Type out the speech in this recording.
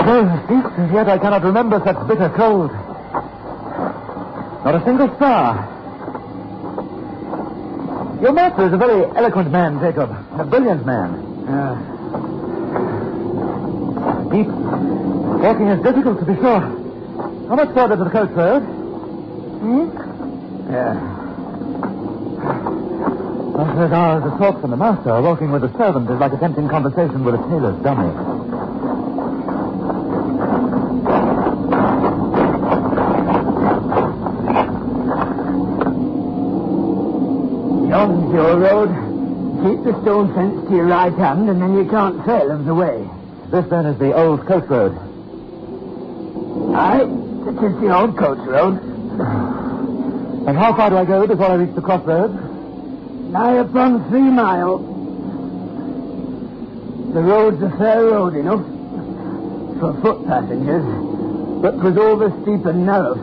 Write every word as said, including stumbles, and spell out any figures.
Twelve weeks, and yet I cannot remember such bitter cold. Not a single star. Your master is a very eloquent man, Jacob. A brilliant man. Yeah. Deep. Walking is difficult, to be sure. How much further to the coach road? Hmm? Yeah. After an hours of talk from the master, walking with a servant is like attempting conversation with a tailor's dummy. Yon's your road. Keep the stone fence to your right hand, and then you can't fail of the way. This, then, is the old coach road. Aye, it is the old coach road. And how far do I go before I reach the crossroads? Nigh upon three mile. The road's a fair road enough for foot passengers, but 'twas over steep and narrow